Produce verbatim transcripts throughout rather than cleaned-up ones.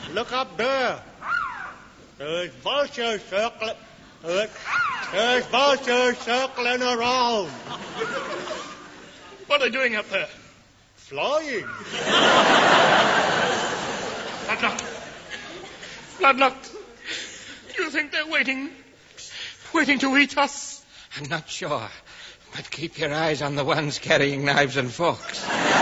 Look up there. There's vultures circling. There's, there's vultures circling around. What are they doing up there? Flying. Bloodlock. Bloodlock. Do you think they're waiting... waiting to eat us? I'm not sure. But keep your eyes on the ones carrying knives and forks.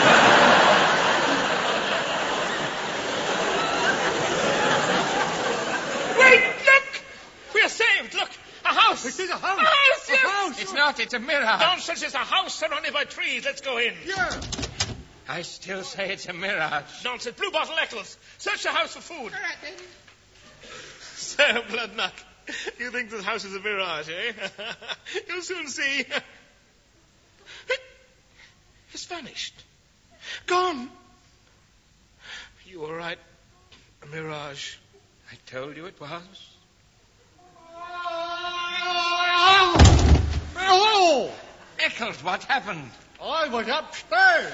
Wait, look! We're saved, look! A house! It is a house! A house, yes! A house! It's not, it's a mirror. Nonsense, it's a house surrounded by trees. Let's go in. Yeah. I still say it's a mirage. Nonsense. Blue Bottle Eccles. Search the house for food. All right, then. So, Bloodlock, you think this house is a mirage, eh? You'll soon see. It's vanished. Gone. You were right. A mirage. I told you it was. Oh! Eccles, what happened? I was upstairs.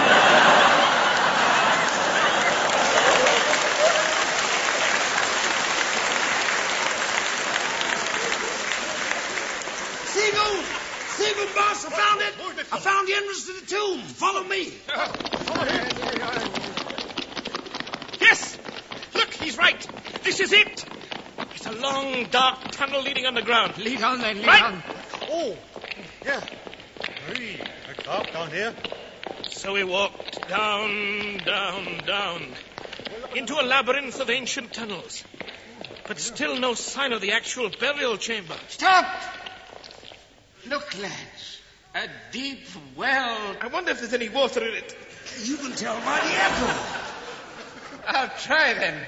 Seagull! Seagull, boss, I found it! I found the entrance to the tomb. Follow me. Yes! Look, he's right. This is it. It's a long, dark tunnel leading underground. Lead on then, lead Right. on. Oh, yeah. Hey, it's dark down here. So we walked down, down, down, into a labyrinth of ancient tunnels. But still no sign of the actual burial chamber. Stop! Look, lads. A deep well. I wonder if there's any water in it. You can tell by the echo. I'll try then.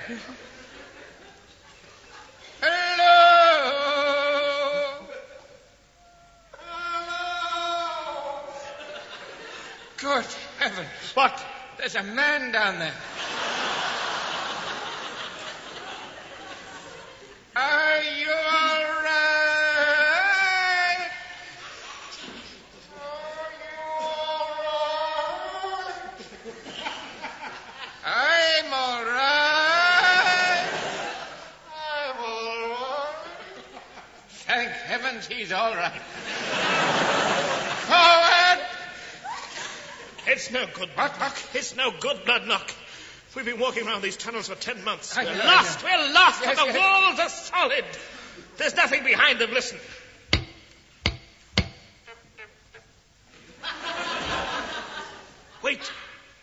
Hello! Hello! Good heavens. What? There's a man down there. Are you all right? Are you all right? I'm all right. I'm all right. Thank heavens he's all right. Forward! It's no good, Bloodlock. It's no good, Bloodlock. We've been walking around these tunnels for ten months. I We're know, lost. I know. We're lost. Yes, but the yes. walls are solid. There's nothing behind them. Listen. Wait.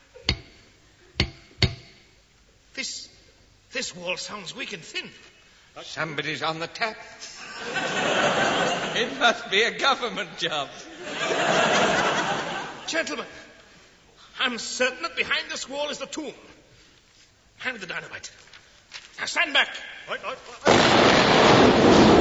This... this wall sounds weak and thin. Somebody's on the tap. It must be a government job. Gentlemen, I'm certain that behind this wall is the tomb. Hand me the dynamite. Now stand back. Right, right, right.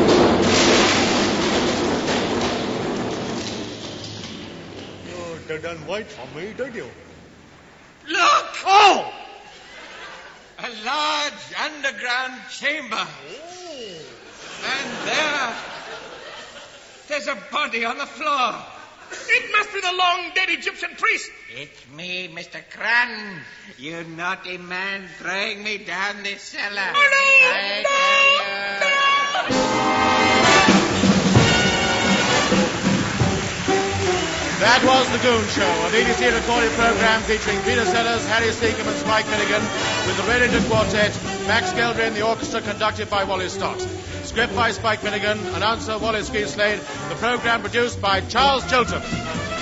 You didn't wait for me, did you? Look! Oh! A large underground chamber. Oh! And there... there's a body on the floor. It must be the long-dead Egyptian priest. It's me, Mister Cran. You naughty man throwing me down this cellar. Oh, no! I No! tell you... That was The Goon Show, a B B C recorded program featuring Peter Sellers, Harry Seacombe and Spike Milligan, with the Reddington Quartet, Max Geldry and the orchestra conducted by Wally Stott. Script by Spike Milligan, announcer Wallace Geeslade, the program produced by Charles Chilton.